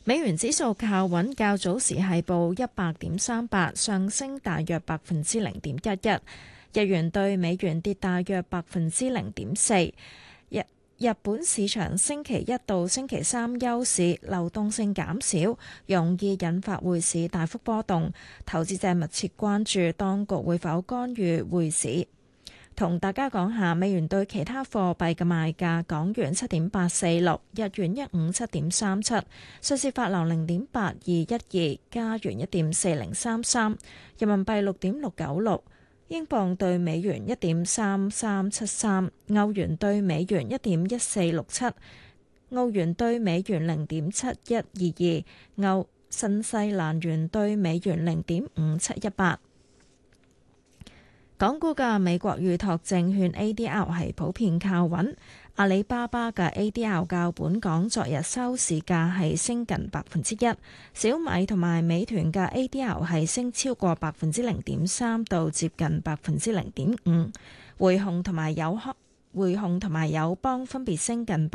美元指數靠穩，較早時係報100.38，上升大約0.11%。日元對美元跌大約0.4%。日本市場星期一到星期三休市，流動性減少，容易引發匯市大幅波動。投資者密切關注當局會否干預匯市。同大家講下美元對其他貨幣嘅賣價：港元7.846，日元157.37，瑞士法郎0.8212，加元1.4033，人民幣6.696。英鎊對美元1.3373，歐元對美元1.1467，澳元對美元0.7122，新西蘭元對美元0.5718。港股嘅美國預託證券 ADR 係普遍靠穩，阿里巴巴嘅 ADR 較本港昨日收市價係升近1%，小米同埋美團嘅 ADR 係升超過0.3%到接近0.5%，匯控同埋友邦分別升近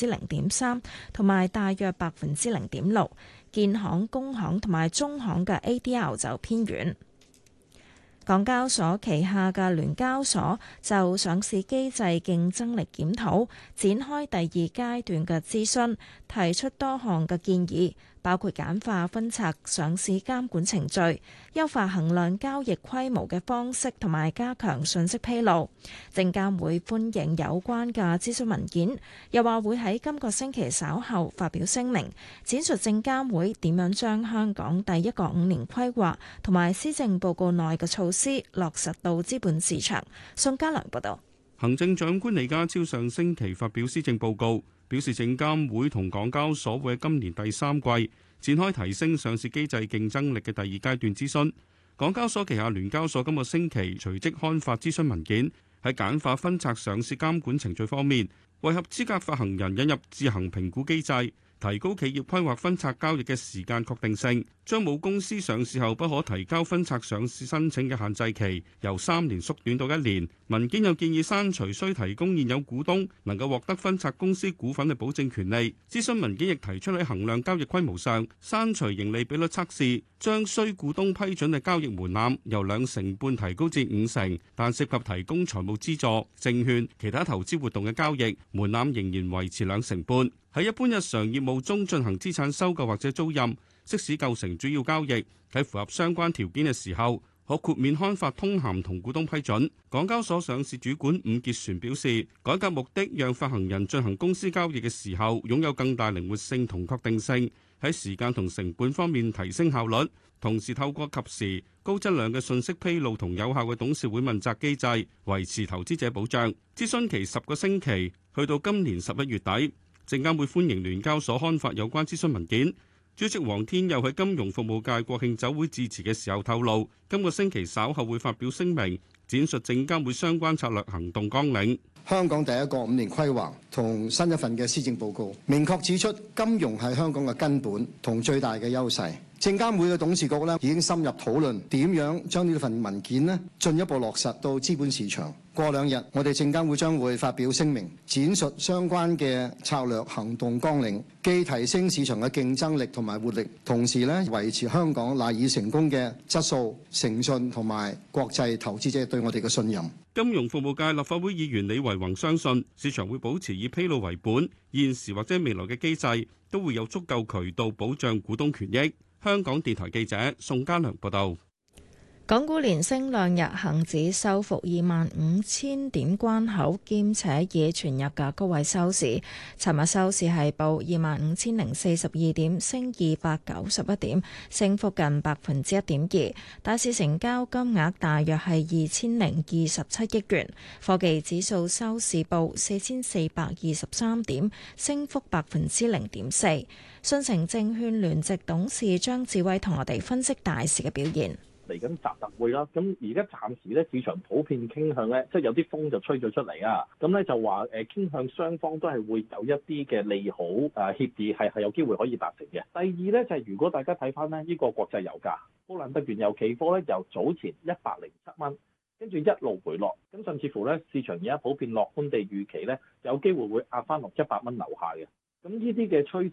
0.3%同埋大約0.6%，建行、工行同埋中行嘅 ADR 就偏軟。港交所旗下嘅聯交所就上市機制競爭力檢討展開第二階段嘅諮詢，提出多項嘅建議，包括簡化分拆上市監管程序、優化衡量交易規模嘅方式同埋加強信息披露。證監會歡迎有關嘅諮詢文件，又話會喺今個星期稍後發表聲明，闡述證監會點樣將香港第一個5年規劃同埋施政報告內嘅措施落實到資本市場。宋家良報道。 行政長官李家超上星期發表施政報告，表示證監會同港交所會喺今年第3季展開提升上市機制競爭力嘅第二階段諮詢。港交所旗下聯交所今個星期隨即刊發諮詢文件，喺簡化分拆上市監管程序方面，為合資格發行人引入自行評估機制，提高企業規劃分拆交易嘅時間確定性，將母公司上市後不可提交分拆上市申請嘅限制期由3年縮短到1年。文件又建議刪除需提供現有股東能夠獲得分拆公司股份嘅保證權利。諮詢文件亦提出喺衡量交易規模上刪除盈利比率測試，將需股東批准嘅交易門檻由2成半提高至5成，但涉及提供財務資助、證券、其他投資活動嘅交易，門檻仍然維持2成半。喺一般日常業務中進行資產收購或者租賃，即使構成主要交易，喺符合相關條件嘅時候，可豁免刊發通函同股東批准。港交所上市主管伍潔璇表示，改革目的讓發行人進行公司交易嘅時候擁有更大靈活性同確定性，喺時間同成本方面提升效率，同時透過及時高質量嘅信息披露同有效嘅董事會問責機制，維持投資者保障。諮詢期10個星期，去到今年11月底。證監會歡迎聯交所刊發有關諮詢文件。主席黃天佑喺金融服務界國慶酒會致辭嘅時候透露，今個星期稍後會發表聲明，闡述證監會相關策略行動綱領。 香港第一個5年規劃同新一份嘅施政報告，明確指出金融係香港嘅根本同最大嘅優勢。證監會嘅董事局已經深入討論點樣將呢份文件進一步落實到資本市場。過2日，我哋證監會將會發表聲明，闡述相關嘅策略行動綱領，既提升市場嘅競爭力同埋活力，同時維持香港賴以成功嘅質素、誠信同埋國際投資者對我哋嘅信任。 金融服務界立法會議員李維宏相信，市場會保持以披露為本，現時或者未來嘅機制都會有足夠渠道保障股東權益。香港電台記者宋家良報道。 港股連升2日，恒指收復25,000點關口，兼且以全日嘅高位收市。尋日收市係報25,042點，升291點，升幅近1.2%。大市成交金額大約係2,027億元。科技指數收市報4,423點，升幅0.4%。信誠證券聯席董事張志威同我哋分析大市嘅表現。 嚟緊習特會啦，咁而家暫時咧市場普遍傾向咧，即係有啲風就吹咗出嚟啊，咁咧就話傾向雙方都係會有一啲嘅利好協議係有機會可以達成嘅。第二咧就係如果大家睇翻咧呢個國際油價，布蘭特原油期貨咧由早前107蚊，跟住一路回落，咁甚至乎咧市場而家普遍樂觀地預期咧有機會會壓翻落100蚊樓下嘅。咁呢啲嘅趨